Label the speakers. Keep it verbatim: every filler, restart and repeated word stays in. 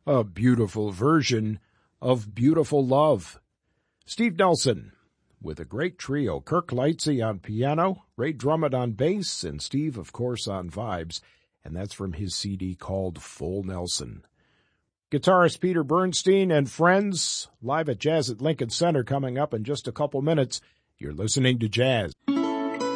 Speaker 1: a beautiful version of Beautiful Love. Steve Nelson with a great trio, Kirk Lightsey on piano, Ray Drummond on bass, and Steve, of course, on vibes, and that's from his C D called Full Nelson. Guitarist Peter Bernstein and friends live at Jazz at Lincoln Center coming up in just a couple minutes. You're listening to Jazz